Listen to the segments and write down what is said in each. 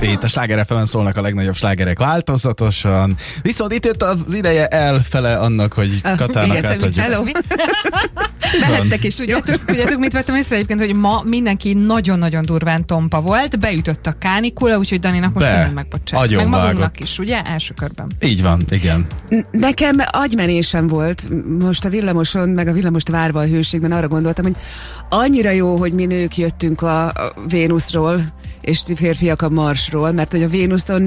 Itt a Sláger FM-en szólnak a legnagyobb slágerek változatosan. Viszont itt jött az ideje elfele annak, hogy Katának átadjuk. Hello. Mehettek is. Tudjátok, mit vettem észre egyébként, hogy ma mindenki nagyon-nagyon durván tompa volt, beütött a kánikula, úgyhogy Daninak most mindent megbocsát. Meg magunknak is, ugye? Első körben. Így van, igen. Nekem agymenésem volt most a villamoson, meg a villamost várva a hőségben, arra gondoltam, hogy annyira jó, hogy mi nők jöttünk a Vénuszról, és ti férfiak a Marsról, mert hogy a Vénuszon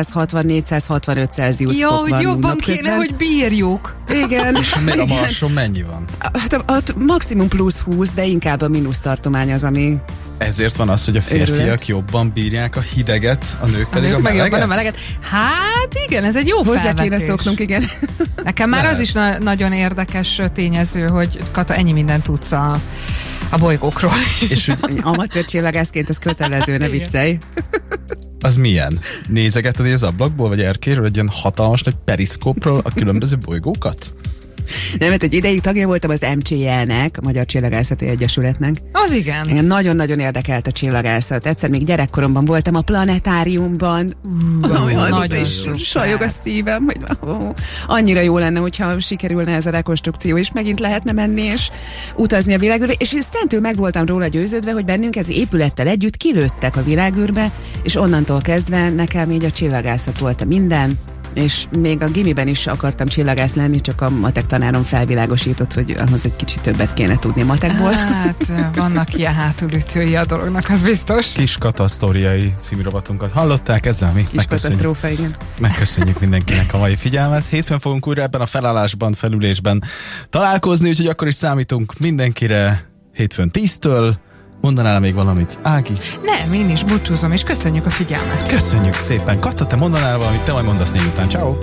460-465 Celsius jó, fok van. hogy jobban kéne, hogy bírjuk. Igen. És még a Marson mennyi van? Hát maximum plusz 20, de inkább a mínusz tartomány az, ami... Ezért van az, hogy a férfiak őrület. jobban bírják a hideget, a nők pedig a meg meleget? jobban a meleget. Hát igen, ez egy jó Hozzá kéne felvetés. szoknunk, igen. Nekem már az is nagyon érdekes tényező, hogy Kata, ennyi mindent tudsz a bolygókról. És hogy Amatőr csillagászként ez kötelező, ne viccelj. az milyen? Nézegeted az ablakból, vagy erkéről egy ilyen hatalmas nagy periszkópról a különböző bolygókat? Nem, mert egy ideig tagja voltam az MCL-nek, a Magyar Csillagászati Egyesületnek. Az igen. Engem nagyon-nagyon érdekelt a csillagászat. Egyszer még gyerekkoromban voltam a planetáriumban. Azóta is sajog a szívem, hogy annyira jó lenne, hogyha sikerülne ez a rekonstrukció, és megint lehetne menni, és utazni a világűrbe. És én szentől meg voltam róla győződve, hogy bennünket az épülettel együtt kilőttek a világűrbe, és onnantól kezdve nekem így a csillagászat volt a minden. És még a gimiben is akartam csillagász lenni, csak a matek tanárom felvilágosított, hogy ahhoz egy kicsit többet kéne tudni matekból. Hát vannak ilyen hátulütői a dolognak, az biztos. Kis katasztóriai című rovatunkat hallották, ezzel mi Kis katasztrófa, igen. megköszönjük mindenkinek a mai figyelmet. Hétfőn fogunk újra ebben a felállásban, felülésben találkozni, úgyhogy akkor is számítunk mindenkire hétfőn 10-től. Mondanál még valamit, Ági? Nem, én is búcsúzom, és köszönjük a figyelmet. Köszönjük szépen. Kata, te mondanál valamit, te majd mondasz négy után. Ciao.